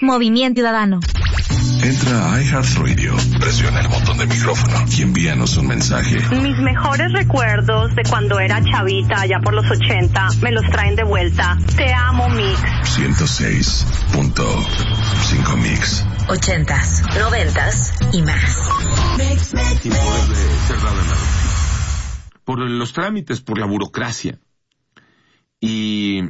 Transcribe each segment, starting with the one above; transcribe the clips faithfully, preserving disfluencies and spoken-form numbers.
Movimiento Ciudadano. Entra a iHeartRadio, presiona el botón de micrófono y envíanos un mensaje. Mis mejores recuerdos de cuando era chavita, allá por los ochenta, me los traen de vuelta. Te amo, Mix. ciento seis punto cinco Mix. Ochentas, noventas y más. Mix, mix, mix. Por los trámites, por la burocracia. Y...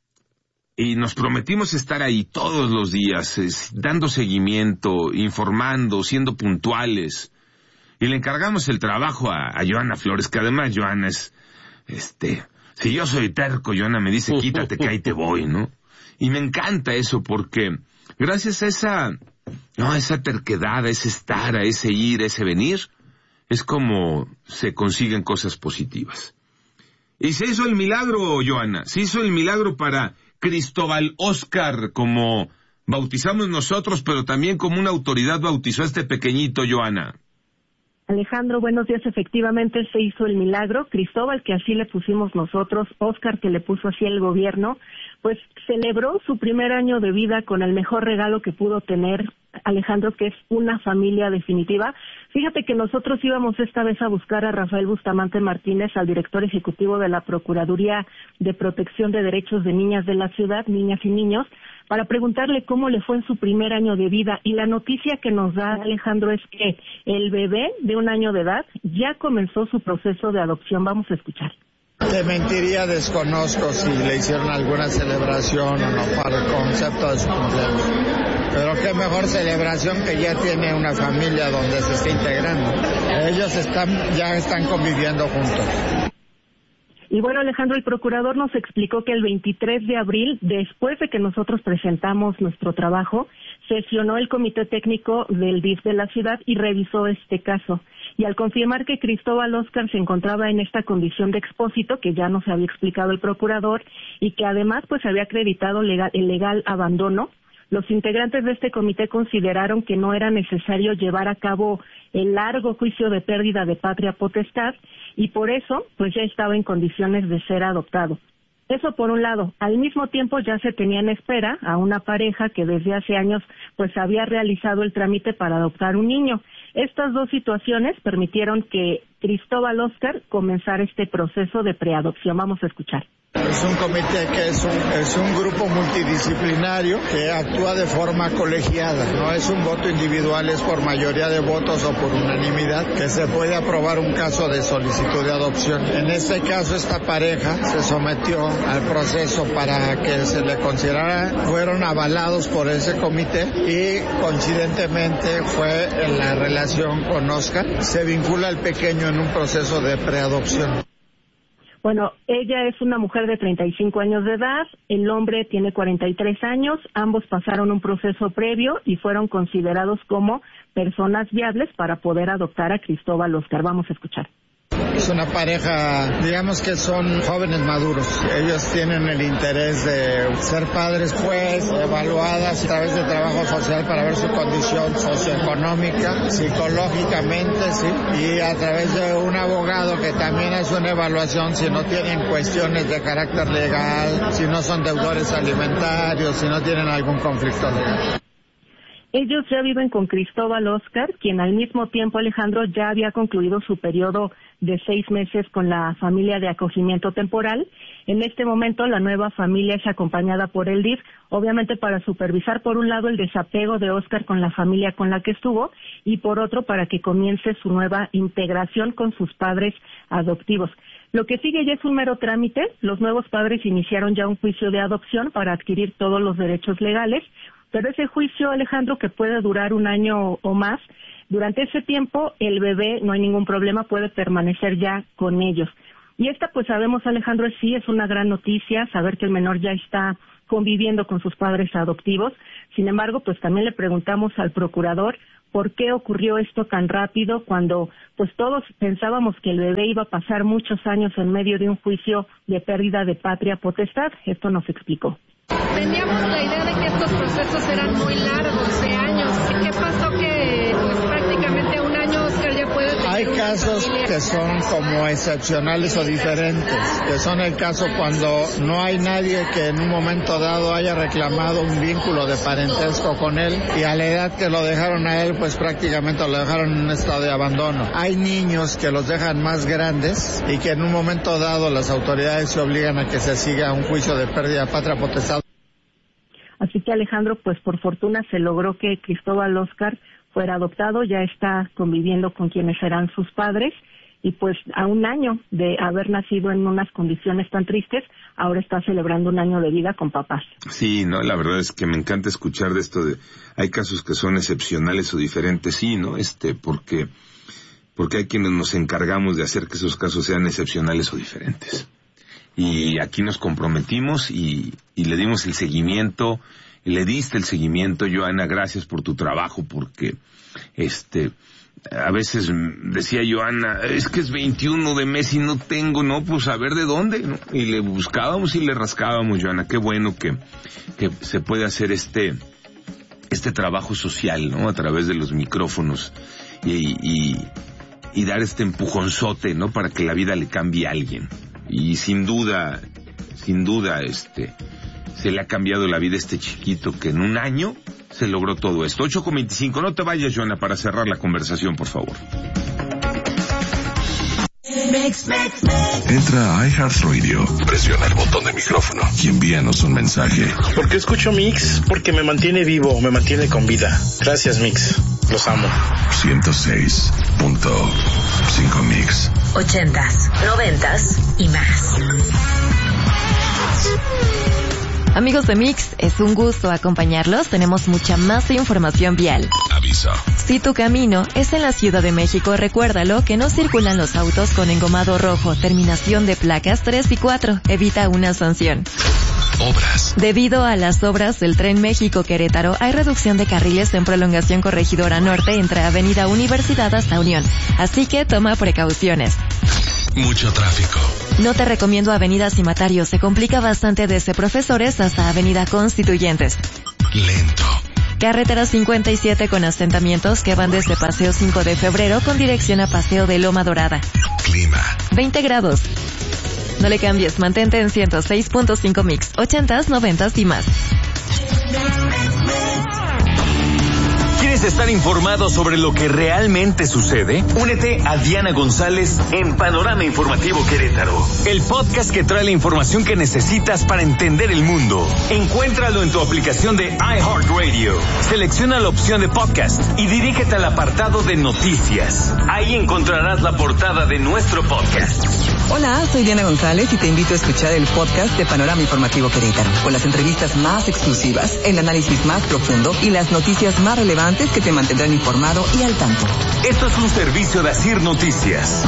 Y nos prometimos estar ahí todos los días, es, dando seguimiento, informando, siendo puntuales. Y le encargamos el trabajo a, a Joana Flores, que además Joana es, este, si yo soy terco, Joana me dice, quítate que ahí te voy, ¿no? Y me encanta eso porque gracias a esa, no, a esa terquedad, a ese estar, a ese ir, a ese venir, es como se consiguen cosas positivas. Y se hizo el milagro, Joana, se hizo el milagro para Cristóbal Óscar, como bautizamos nosotros, pero también como una autoridad bautizó a este pequeñito, Joana. Alejandro, buenos días. Efectivamente se hizo el milagro. Cristóbal, que así le pusimos nosotros, Óscar, que le puso así el gobierno, pues celebró su primer año de vida con el mejor regalo que pudo tener, Alejandro, que es una familia definitiva. Fíjate que nosotros íbamos esta vez a buscar a Rafael Bustamante Martínez, al director ejecutivo de la Procuraduría de Protección de Derechos de Niñas de la Ciudad, Niñas y Niños, para preguntarle cómo le fue en su primer año de vida. Y la noticia que nos da, Alejandro, es que el bebé de un año de edad ya comenzó su proceso de adopción. Vamos a escuchar. Te mentiría, desconozco si le hicieron alguna celebración o no para el concepto de su cumpleaños. Pero qué mejor celebración que ya tiene una familia donde se está integrando. Ellos están ya están conviviendo juntos. Y bueno, Alejandro, el procurador nos explicó que el veintitrés de abril, después de que nosotros presentamos nuestro trabajo, sesionó el comité técnico del D I F de la ciudad y revisó este caso. Y al confirmar que Cristóbal Óscar se encontraba en esta condición de expósito, que ya nos había explicado el procurador, y que además pues había acreditado legal, el legal abandono, los integrantes de este comité consideraron que no era necesario llevar a cabo el largo juicio de pérdida de patria potestad y por eso pues ya estaba en condiciones de ser adoptado. Eso por un lado. Al mismo tiempo ya se tenía en espera a una pareja que desde hace años pues había realizado el trámite para adoptar un niño. Estas dos situaciones permitieron que Cristóbal Óscar comenzara este proceso de preadopción. Vamos a escuchar. Es un comité que es un, es un grupo multidisciplinario que actúa de forma colegiada, no es un voto individual, es por mayoría de votos o por unanimidad que se puede aprobar un caso de solicitud de adopción. En este caso esta pareja se sometió al proceso para que se le considerara, fueron avalados por ese comité y coincidentemente fue en la relación con Óscar, se vincula al pequeño en un proceso de preadopción. Bueno, ella es una mujer de treinta y cinco años de edad, el hombre tiene cuarenta y tres años, ambos pasaron un proceso previo y fueron considerados como personas viables para poder adoptar a Cristóbal Óscar. Vamos a escuchar. Es una pareja, digamos que son jóvenes maduros. Ellos tienen el interés de ser padres, pues, evaluadas a través de trabajo social para ver su condición socioeconómica, psicológicamente, sí, y a través de un abogado que también hace una evaluación si no tienen cuestiones de carácter legal, si no son deudores alimentarios, si no tienen algún conflicto legal. Ellos ya viven con Cristóbal Óscar, quien al mismo tiempo, Alejandro, ya había concluido su periodo de seis meses con la familia de acogimiento temporal. En este momento, la nueva familia es acompañada por el D I F, obviamente para supervisar, por un lado, el desapego de Óscar con la familia con la que estuvo, y por otro, para que comience su nueva integración con sus padres adoptivos. Lo que sigue ya es un mero trámite. Los nuevos padres iniciaron ya un juicio de adopción para adquirir todos los derechos legales, pero ese juicio, Alejandro, que puede durar un año o más, durante ese tiempo el bebé, no hay ningún problema, puede permanecer ya con ellos. Y esta, pues sabemos, Alejandro, sí es una gran noticia, saber que el menor ya está conviviendo con sus padres adoptivos. Sin embargo, pues también le preguntamos al procurador por qué ocurrió esto tan rápido cuando pues todos pensábamos que el bebé iba a pasar muchos años en medio de un juicio de pérdida de patria potestad. Esto nos explicó. Teníamos la idea de que estos procesos eran muy largos, de años. ¿Qué pasó que pues prácticamente un año Oscar ya puede tener? Hay casos que son como excepcionales o diferentes, que son el caso cuando no hay nadie que en un momento dado haya reclamado un vínculo de parentesco con él y a la edad que lo dejaron a él, pues prácticamente lo dejaron en un estado de abandono. Hay niños que los dejan más grandes y que en un momento dado las autoridades se obligan a que se siga un juicio de pérdida de patria potestad. Así que Alejandro, pues por fortuna se logró que Cristóbal Óscar fuera adoptado, ya está conviviendo con quienes serán sus padres y pues a un año de haber nacido en unas condiciones tan tristes, ahora está celebrando un año de vida con papás. Sí, no, la verdad es que me encanta escuchar de esto de, hay casos que son excepcionales o diferentes, sí, ¿no? Este, porque, porque hay quienes nos encargamos de hacer que esos casos sean excepcionales o diferentes. Y aquí nos comprometimos y, y le dimos el seguimiento, y le diste el seguimiento, Joana, gracias por tu trabajo, porque, este, a veces decía Joana, es que es veintiuno de mes y no tengo, no, pues a ver de dónde, ¿no? Y le buscábamos y le rascábamos, Joana, qué bueno que, que se puede hacer este, este trabajo social, ¿no? A través de los micrófonos y, y, y dar este empujonzote, ¿no? Para que la vida le cambie a alguien. Y sin duda, sin duda, este, se le ha cambiado la vida a este chiquito que en un año se logró todo esto. ocho con veinticinco, no te vayas, Joana, para cerrar la conversación, por favor. Entra a iHeartRadio, presiona el botón de micrófono y envíanos un mensaje. ¿Por qué escucho Mix? Porque me mantiene vivo, me mantiene con vida. Gracias, Mix. Los amo. ciento seis punto cinco Mix. Ochentas, noventas y más. Amigos de Mix, es un gusto acompañarlos. Tenemos mucha más información vial. Aviso. Si tu camino es en la Ciudad de México, recuérdalo que no circulan los autos con engomado rojo, terminación de placas tres y cuatro. Evita una sanción. Obras. Debido a las obras del Tren México-Querétaro, hay reducción de carriles en prolongación Corregidora Norte entre Avenida Universidad hasta Unión. Así que toma precauciones. Mucho tráfico. No te recomiendo Avenida Cimatario, se complica bastante desde Profesores hasta Avenida Constituyentes. Lento. Carretera cincuenta y siete con asentamientos que van desde Paseo cinco de Febrero con dirección a Paseo de Loma Dorada. Clima. veinte grados. No le cambies, mantente en ciento seis punto cinco Mix, ochentas, noventas y más. ¿Quieres estar informado sobre lo que realmente sucede? Únete a Diana González en Panorama Informativo Querétaro, el podcast que trae la información que necesitas para entender el mundo. Encuéntralo en tu aplicación de iHeartRadio. Selecciona la opción de podcast y dirígete al apartado de noticias. Ahí encontrarás la portada de nuestro podcast. Hola, soy Diana González y te invito a escuchar el podcast de Panorama Informativo Querétaro, con las entrevistas más exclusivas, el análisis más profundo y las noticias más relevantes que te mantendrán informado y al tanto. Esto es un servicio de Asir Noticias.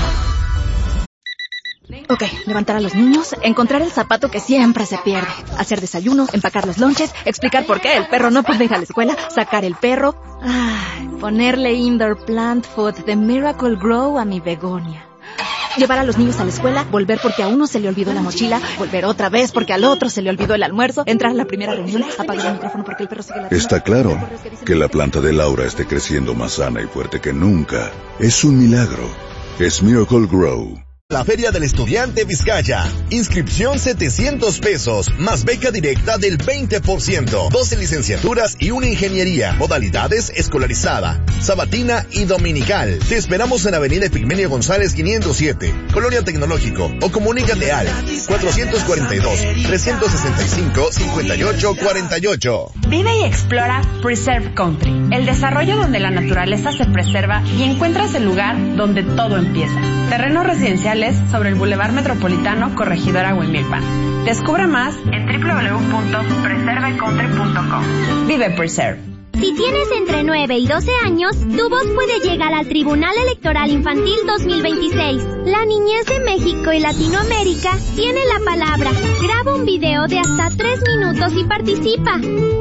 Ok, levantar a los niños, encontrar el zapato que siempre se pierde, hacer desayuno, empacar los lonches, explicar por qué el perro no puede ir a la escuela, sacar el perro, ay, ponerle indoor plant food de Miracle Grow a mi begonia. Llevar a los niños a la escuela, volver porque a uno se le olvidó la mochila, volver otra vez porque al otro se le olvidó el almuerzo, entrar a la primera reunión, apagar el micrófono porque el perro sigue la... Está claro que la planta de Laura esté creciendo más sana y fuerte que nunca. Es un milagro. Es Miracle Grow. La Feria del Estudiante Vizcaya. Inscripción setecientos pesos, más beca directa del veinte por ciento. doce licenciaturas y una ingeniería. Modalidades escolarizada, sabatina y dominical. Te esperamos en Avenida Epigmenio González quinientos siete, Colonia Tecnológico. O comunícate al cuatrocientos cuarenta y dos, trescientos sesenta y cinco, cincuenta y ocho cuarenta y ocho. Vive y explora Preserve Country. El desarrollo donde la naturaleza se preserva y encuentras el lugar donde todo empieza. Terrenos residenciales sobre el Boulevard Metropolitano, Corregidora Huimilpan. Descubre más en doble u doble u doble u punto preserve country punto com. Vive Preserve. Si tienes entre nueve y doce años, tu voz puede llegar al Tribunal Electoral Infantil dos mil veintiséis. La niñez de México y Latinoamérica tiene la palabra. Graba un video de hasta tres minutos y participa.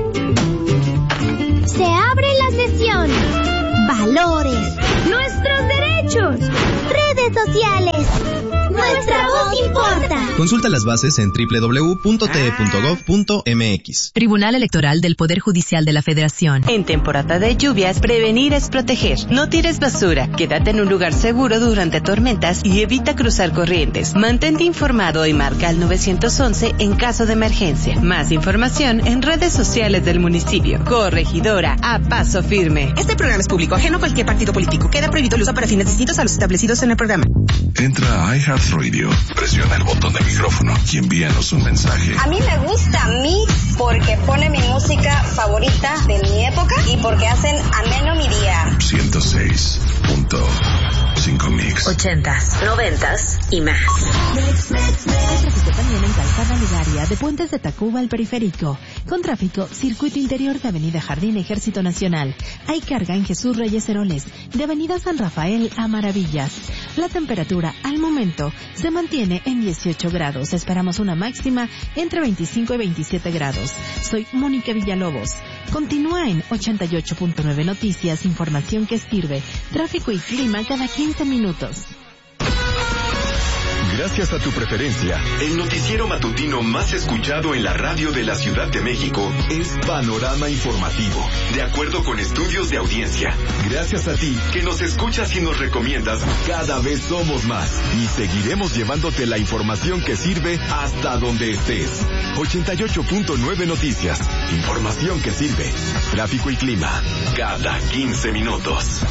Se abre la sesión. Valores. Nuestros derechos. Redes sociales. Nuestra voz importa. Consulta las bases en doble u doble u doble u punto t e punto gov punto m x. Tribunal Electoral del Poder Judicial de la Federación. En temporada de lluvias, prevenir es proteger. No tires basura. Quédate en un lugar seguro durante tormentas y evita cruzar corrientes. Mantente informado y marca al nueve once en caso de emergencia. Más información en redes sociales del municipio. Corregidora a paso firme. Este programa es público, ajeno a cualquier partido político. Queda prohibido el uso para fines distintos a los establecidos en el programa. Entra a iHeartRadio, presiona el botón de micrófono y envíanos un mensaje. A mí me gusta Mix porque pone mi música favorita de mi época y porque hacen ameno mi día. ciento seis punto cinco Mix. Ochentas, noventas y más. Tráfico también en Calzada Legaria, de Puentes de Tacuba al Periférico. Con tráfico, circuito interior de Avenida Jardín Ejército Nacional. Hay carga en Jesús Reyes Heroles, de Avenida San Rafael a Maravillas. La temperatura al momento se mantiene en dieciocho grados. Esperamos una máxima entre veinticinco y veintisiete grados. Soy Mónica Villalobos. Continúa en ochenta y ocho punto nueve Noticias, información que sirve. Tráfico y clima cada quince minutos. Gracias a tu preferencia, el noticiero matutino más escuchado en la radio de la Ciudad de México es Panorama Informativo, de acuerdo con estudios de audiencia. Gracias a ti, que nos escuchas y nos recomiendas, cada vez somos más y seguiremos llevándote la información que sirve hasta donde estés. ochenta y ocho punto nueve Noticias, información que sirve. Tráfico y clima, cada quince minutos.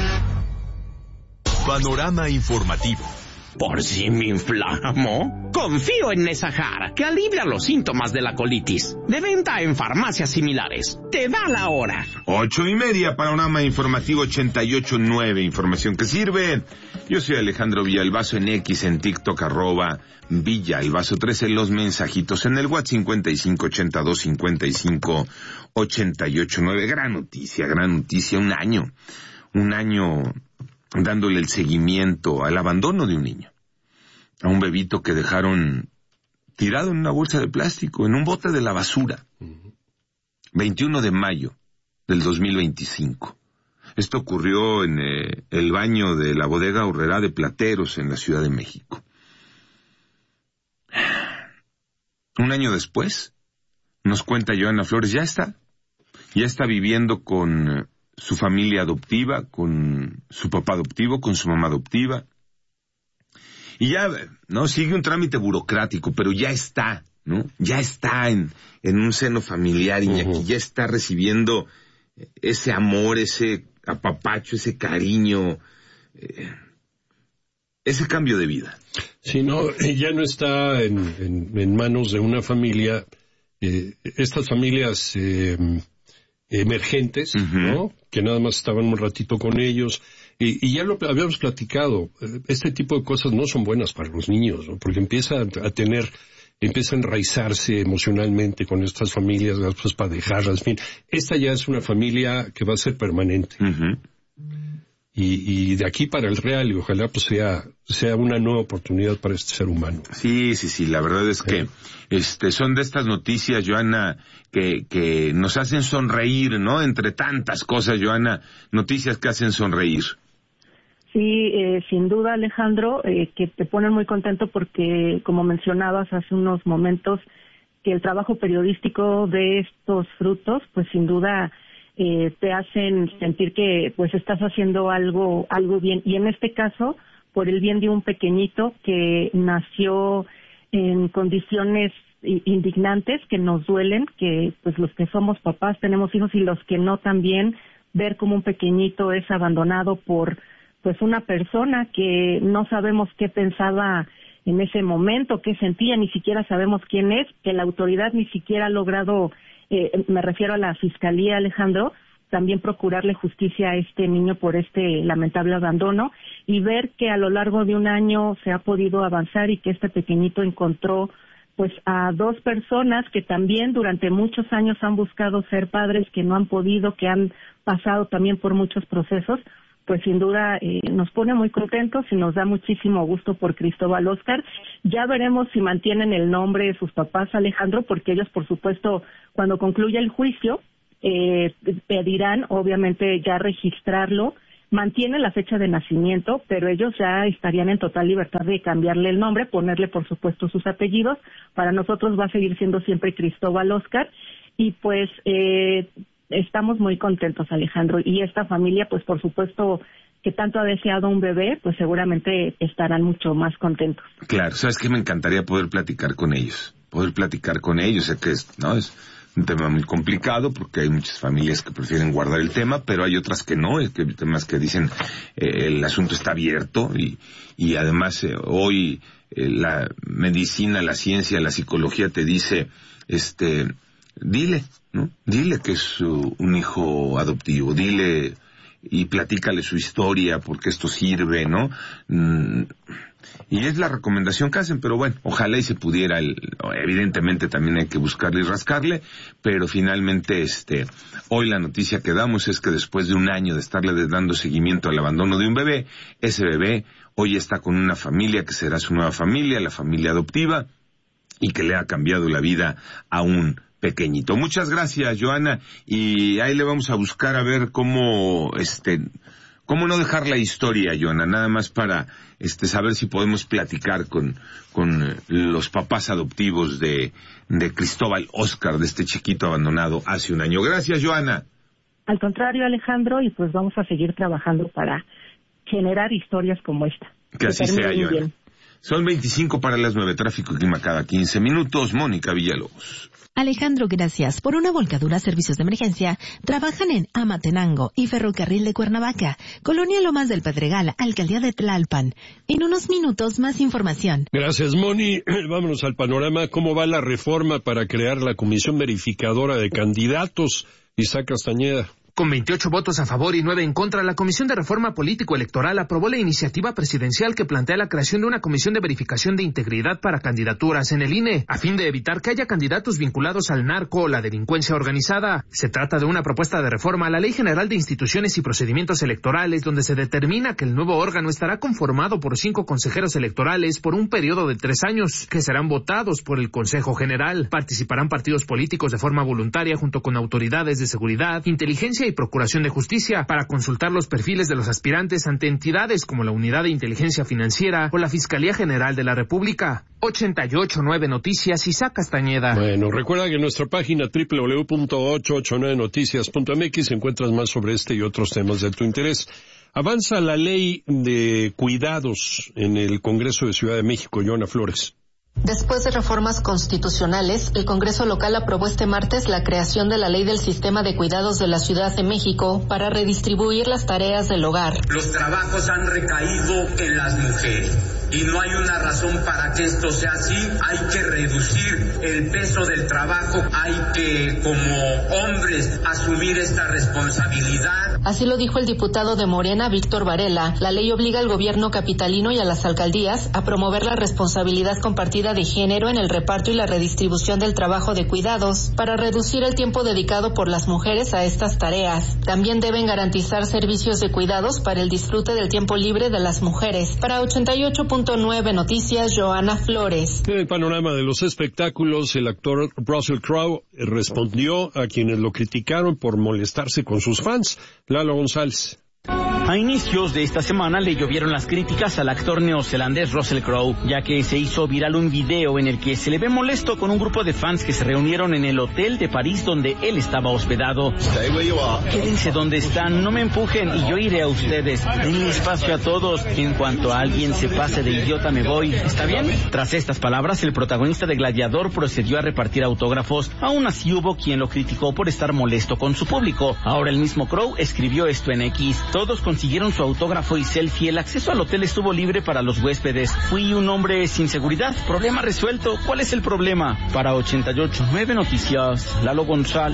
Panorama Informativo. ¿Por si me inflamo? Confío en Nesahar, que alivia los síntomas de la colitis. De venta en farmacias similares. Te da la hora. Ocho y media, Panorama Informativo ochenta y ocho punto nueve, información que sirve. Yo soy Alejandro Villalbazo en X, en TikTok, arroba Villalbazo trece, los mensajitos en el WhatsApp cincuenta y cinco ochenta y dos cincuenta y cinco ochenta y ocho nueve. Gran noticia, gran noticia, un año. Un año dándole el seguimiento al abandono de un niño, a un bebito que dejaron tirado en una bolsa de plástico, en un bote de la basura. Uh-huh. veintiuno de mayo del dos mil veinticinco. Esto ocurrió en eh, el baño de la bodega Aurrerá de Plateros, en la Ciudad de México. Un año después, nos cuenta Joana Flores, ya está, ya está viviendo con su familia adoptiva, con su papá adoptivo, con su mamá adoptiva. Y ya, ¿no? Sigue un trámite burocrático, pero ya está, ¿no? Ya está en, en un seno familiar, Iñaki, uh-huh. Ya está recibiendo ese amor, ese apapacho, ese cariño, eh, ese cambio de vida. Sí, no, ya no está en, en, en manos de una familia, eh, estas familias eh, emergentes, uh-huh. ¿no? Que nada más estaban un ratito con ellos, y, y ya lo habíamos platicado, este tipo de cosas no son buenas para los niños, ¿no? Porque empieza a tener, empieza a enraizarse emocionalmente con estas familias, después para dejarlas, en fin, esta ya es una familia que va a ser permanente. Uh-huh. Y, y de aquí para el real, y ojalá pues sea, sea una nueva oportunidad para este ser humano. Sí, sí, sí, la verdad es que, este, son de estas noticias, Joana, que, que nos hacen sonreír, ¿no? Entre tantas cosas, Joana, noticias que hacen sonreír. Sí, eh, sin duda, Alejandro, eh, que te ponen muy contento porque, como mencionabas hace unos momentos, que el trabajo periodístico de estos frutos, pues sin duda, Eh, te hacen sentir que pues estás haciendo algo algo bien, y en este caso por el bien de un pequeñito que nació en condiciones indignantes que nos duelen, que pues los que somos papás tenemos hijos y los que no también, ver como un pequeñito es abandonado por pues una persona que no sabemos qué pensaba en ese momento, qué sentía, ni siquiera sabemos quién es, que la autoridad ni siquiera ha logrado, eh, me refiero a la Fiscalía, Alejandro, también procurarle justicia a este niño por este lamentable abandono, y ver que a lo largo de un año se ha podido avanzar y que este pequeñito encontró pues a dos personas que también durante muchos años han buscado ser padres, que no han podido, que han pasado también por muchos procesos. Pues sin duda eh, nos pone muy contentos y nos da muchísimo gusto por Cristóbal Óscar. Ya veremos si mantienen el nombre de sus papás, Alejandro, porque ellos, por supuesto, cuando concluya el juicio, eh, pedirán, obviamente, ya registrarlo mantiene la fecha de nacimiento, pero ellos ya estarían en total libertad de cambiarle el nombre, ponerle por supuesto sus apellidos. Para nosotros va a seguir siendo siempre Cristóbal Óscar, y pues eh, estamos muy contentos, Alejandro, y esta familia pues por supuesto que tanto ha deseado un bebé, pues seguramente estarán mucho más contentos. Claro, sabes que me encantaría poder platicar con ellos, poder platicar con ellos, sé que es, ¿no? es un tema muy complicado porque hay muchas familias que prefieren guardar el tema, pero hay otras que no, es que hay temas que dicen eh, el asunto está abierto y, y además eh, hoy eh, la medicina, la ciencia, la psicología te dice, este, dile, ¿no? Dile que es uh, un hijo adoptivo, dile y platícale su historia porque esto sirve, ¿no? Mm, y es la recomendación que hacen, pero bueno, ojalá y se pudiera, el, evidentemente también hay que buscarle y rascarle, pero finalmente este, hoy la noticia que damos es que después de un año de estarle dando seguimiento al abandono de un bebé, ese bebé hoy está con una familia que será su nueva familia, la familia adoptiva, y que le ha cambiado la vida a un pequeñito. Muchas gracias, Joana, y ahí le vamos a buscar a ver cómo, este, cómo no dejar la historia, Joana, nada más para este saber si podemos platicar con con eh, los papás adoptivos de de Cristóbal Óscar, de este chiquito abandonado hace un año. Gracias, Joana. Al contrario, Alejandro, y pues vamos a seguir trabajando para generar historias como esta. Que, que así sea, Joana. Bien. Son veinticinco para las nueve, tráfico y clima cada quince minutos. Mónica Villalobos. Alejandro, gracias. Por una volcadura, servicios de emergencia trabajan en Amatenango y Ferrocarril de Cuernavaca, Colonia Lomas del Pedregal, Alcaldía de Tlalpan. En unos minutos, más información. Gracias, Moni. Vámonos al panorama. ¿Cómo va la reforma para crear la Comisión Verificadora de Candidatos? Isaac Castañeda. Con veintiocho votos a favor y nueve en contra, la Comisión de Reforma Político-Electoral aprobó la iniciativa presidencial que plantea la creación de una comisión de verificación de integridad para candidaturas en el I N E, a fin de evitar que haya candidatos vinculados al narco o la delincuencia organizada. Se trata de una propuesta de reforma a la Ley General de Instituciones y Procedimientos Electorales, donde se determina que el nuevo órgano estará conformado por cinco consejeros electorales por un periodo de tres años, que serán votados por el Consejo General. Participarán partidos políticos de forma voluntaria junto con autoridades de seguridad, inteligencia y Procuración de Justicia para consultar los perfiles de los aspirantes ante entidades como la Unidad de Inteligencia Financiera o la Fiscalía General de la República. ochenta y ocho nueve Noticias, Isaac Castañeda. Bueno, recuerda que en nuestra página doble u doble u doble u punto ochocientos ochenta y nueve noticias punto m x encuentras más sobre este y otros temas de tu interés. Avanza la ley de cuidados en el Congreso de Ciudad de México. Joana Flores. Después de reformas constitucionales, el Congreso local aprobó este martes la creación de la Ley del Sistema de Cuidados de la Ciudad de México para redistribuir las tareas del hogar. Los trabajos han recaído en las mujeres y no hay una razón para que esto sea así. Hay que reducir el peso del trabajo, hay que, como hombres, asumir esta responsabilidad. Así lo dijo el diputado de Morena, Víctor Varela. La ley obliga al gobierno capitalino y a las alcaldías a promover la responsabilidad compartida de género en el reparto y la redistribución del trabajo de cuidados para reducir el tiempo dedicado por las mujeres a estas tareas. También deben garantizar servicios de cuidados para el disfrute del tiempo libre de las mujeres. Para ochenta y ocho punto nueve Noticias, Joana Flores. En el panorama de los espectáculos, el actor Russell Crowe respondió a quienes lo criticaron por molestarse con sus fans. Lalo González. A inicios de esta semana le llovieron las críticas al actor neozelandés Russell Crowe, ya que se hizo viral un video en el que se le ve molesto con un grupo de fans que se reunieron en el hotel de París donde él estaba hospedado. Quédense donde están, no me empujen y yo iré a ustedes. Denle espacio a todos. En cuanto a alguien se pase de idiota me voy. ¿Está bien? Tras estas palabras, el protagonista de Gladiador procedió a repartir autógrafos. Aún así hubo quien lo criticó por estar molesto con su público. Ahora el mismo Crowe escribió esto en X. Todos consiguieron su autógrafo y selfie. El acceso al hotel estuvo libre para los huéspedes. Fui un hombre sin seguridad. Problema resuelto. ¿Cuál es el problema? Para ochenta y ocho nueve Noticias, Lalo González.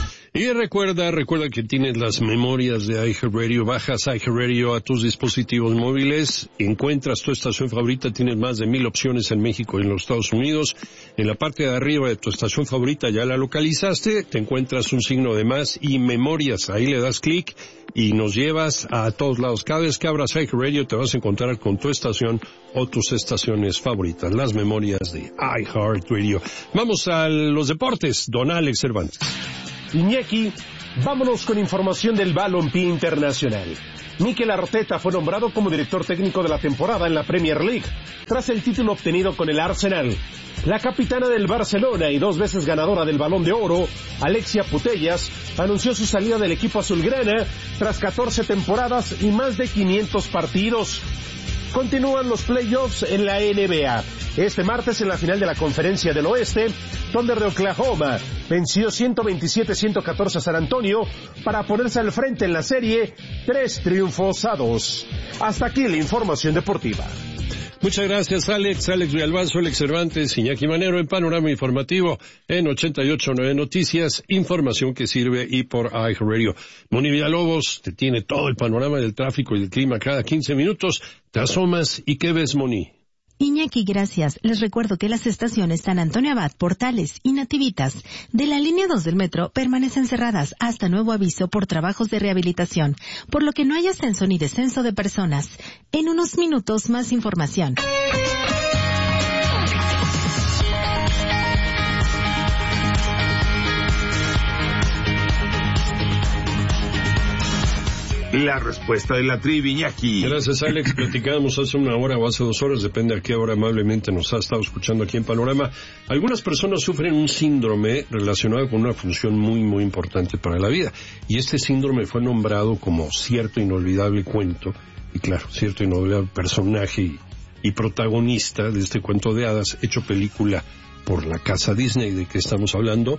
Y recuerda, recuerda que tienes las memorias de iHeartRadio, bajas iHeartRadio a tus dispositivos móviles, encuentras tu estación favorita, tienes más de mil opciones en México y en los Estados Unidos. En la parte de arriba de tu estación favorita ya la localizaste, te encuentras un signo de más y memorias, ahí le das clic y nos llevas a todos lados. Cada vez que abras iHeartRadio te vas a encontrar con tu estación o tus estaciones favoritas, las memorias de iHeartRadio. Vamos a los deportes, don Alex Cervantes. Iñaki, Vámonos con información del balompié internacional. Mikel Arteta fue nombrado como director técnico de la temporada en la Premier League, tras el título obtenido con el Arsenal. La capitana del Barcelona y dos veces ganadora del Balón de Oro, Alexia Putellas, anunció su salida del equipo azulgrana tras catorce temporadas y más de quinientos partidos. Continúan los playoffs en la N B A. Este martes en la final de la Conferencia del Oeste, Thunder de Oklahoma venció ciento veintisiete a ciento catorce a San Antonio para ponerse al frente en la serie, tres triunfos a dos. Hasta aquí la información deportiva. Muchas gracias, Alex. Alex Villalbazo, Alex Cervantes, Iñaki Manero en Panorama Informativo en ochenta y ocho punto nueve Noticias, información que sirve y por iHeartRadio. Moni Villalobos te tiene todo el panorama del tráfico y del clima cada quince minutos. Te asomas y ¿qué ves, Moni? Iñaki, gracias. Les recuerdo que las estaciones San Antonio Abad, Portales y Nativitas de la línea dos del metro permanecen cerradas hasta nuevo aviso por trabajos de rehabilitación, por lo que no hay ascenso ni descenso de personas. En unos minutos más información. La respuesta de la trivia, Iñaki. Gracias, Alex. Platicábamos hace una hora o hace dos horas, depende a qué hora amablemente nos ha estado escuchando aquí en Panorama. Algunas personas sufren un síndrome relacionado con una función muy, muy importante para la vida. Y este síndrome fue nombrado como cierto inolvidable cuento, y claro, cierto inolvidable personaje y, y protagonista de este cuento de hadas, hecho película por la casa Disney. ¿De qué estamos hablando?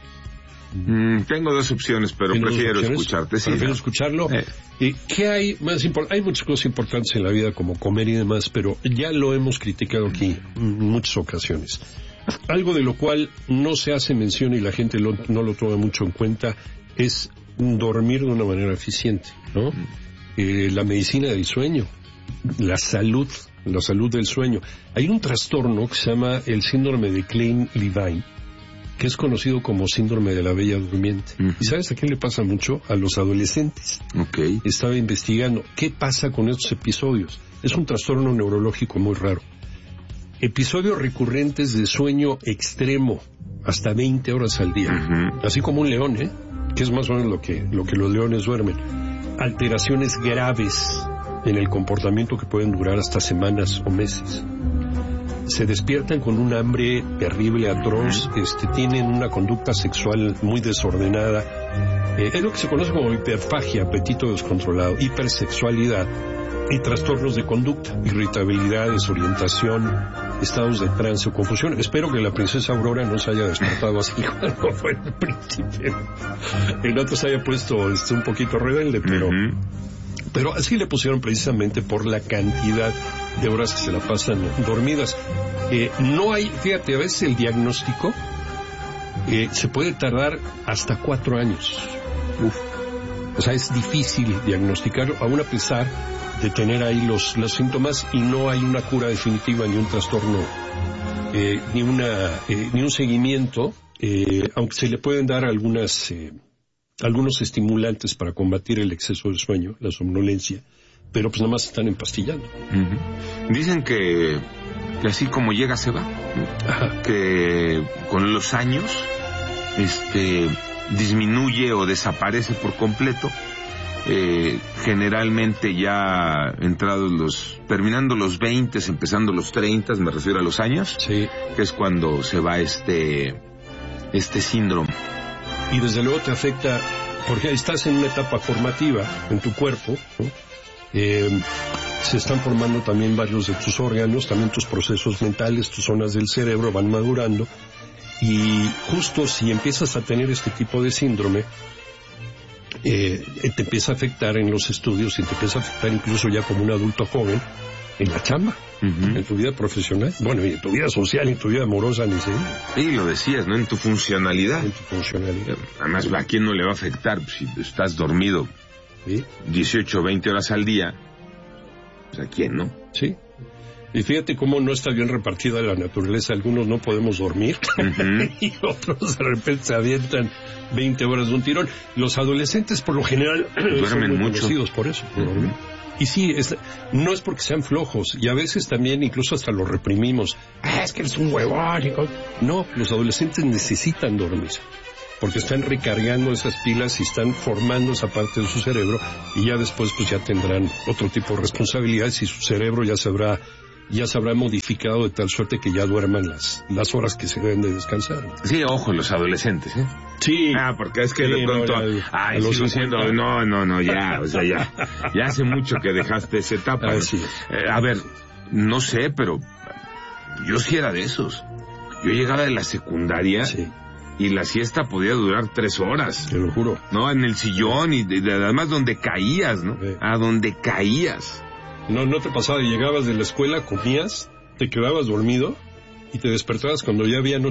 Mm, tengo dos opciones, pero prefiero opciones? escucharte. Sí, prefiero ¿no? escucharlo. Eh. ¿Y qué hay más importante? Hay muchas cosas importantes en la vida, como comer y demás, pero ya lo hemos criticado aquí en muchas ocasiones. Algo de lo cual no se hace mención y la gente lo, no lo toma mucho en cuenta es dormir de una manera eficiente, ¿no? Mm. Eh, la medicina del sueño, la salud, la salud del sueño. Hay un trastorno que se llama el síndrome de Klein-Levine, que es conocido como síndrome de la bella durmiente. Uh-huh. ¿Y sabes a quién le pasa mucho? A los adolescentes. Okay. Estaba investigando qué pasa con estos episodios. Es un trastorno neurológico muy raro. Episodios recurrentes de sueño extremo, hasta veinte horas al día. Uh-huh. Así como un león, ¿eh? Que es más o menos lo que, lo que los leones duermen. Alteraciones graves en el comportamiento que pueden durar hasta semanas o meses. Se despiertan con un hambre terrible, atroz, este, tienen una conducta sexual muy desordenada, eh, es lo que se conoce como hiperfagia, apetito descontrolado, hipersexualidad y trastornos de conducta, irritabilidad, desorientación, estados de trance o confusión. Espero que la princesa Aurora no se haya despertado así cuando fue el príncipe. El otro se haya puesto este, un poquito rebelde, pero... Uh-huh. Pero así le pusieron precisamente por la cantidad de horas que se la pasan dormidas. Eh, no hay, fíjate, a veces el diagnóstico eh, se puede tardar hasta cuatro años. Uf. O sea, es difícil diagnosticarlo, aún a pesar de tener ahí los, los síntomas, y no hay una cura definitiva, ni un trastorno, eh, ni una eh, ni un seguimiento, eh, aunque se le pueden dar algunas... Eh, algunos estimulantes para combatir el exceso de sueño, la somnolencia, pero pues nada más están empastillando. Uh-huh. Dicen que, que así como llega se va, Ajá. que con los años este disminuye o desaparece por completo, eh, generalmente ya entrados los, terminando los veinte, empezando los treinta, me refiero a los años, sí. que es cuando se va este, este síndrome. Y desde luego te afecta, porque estás en una etapa formativa en tu cuerpo, ¿no? Eh, se están formando también varios de tus órganos, también tus procesos mentales, tus zonas del cerebro van madurando, y justo si empiezas a tener este tipo de síndrome, eh, te empieza a afectar en los estudios y te empieza a afectar incluso ya como un adulto joven en la chamba. Uh-huh. En tu vida profesional, bueno, y en tu vida social, y en tu vida amorosa, ni sé. Sí, lo decías, ¿no? En tu funcionalidad. En tu funcionalidad. Además, ¿a quién no le va a afectar si estás dormido ¿Sí? dieciocho o veinte horas al día? Pues, ¿a quién, no? Sí. Y fíjate cómo no está bien repartida la naturaleza. Algunos no podemos dormir uh-huh. y otros de repente se avientan veinte horas de un tirón. Los adolescentes, por lo general, duermen son muy mucho. conocidos por eso, por uh-huh. dormir. Y sí, es, no es porque sean flojos, y a veces también incluso hasta los reprimimos. Ah, es que eres un huevón. No, los adolescentes necesitan dormir. porque están recargando esas pilas y están formando esa parte de su cerebro, y ya después pues ya tendrán otro tipo de responsabilidades y su cerebro ya se habrá, ya se habrá modificado de tal suerte que ya duerman las, las horas que se deben de descansar. Sí, ojo, los adolescentes, ¿eh? Sí. Ah, porque es que sí, de pronto, no, ya, ay, sigo siendo, no, no, no, ya, o sea, ya, ya hace mucho que dejaste esa etapa. Así es. Eh, a ver, no sé, pero yo sí era de esos. Yo llegaba de la secundaria. Sí. Y la siesta podía durar tres horas. Te lo juro. No, en el sillón y de, de, además donde caías, ¿no? Sí. A donde caías. No, no te pasaba, llegabas de la escuela, comías, te quedabas dormido y te despertabas cuando ya había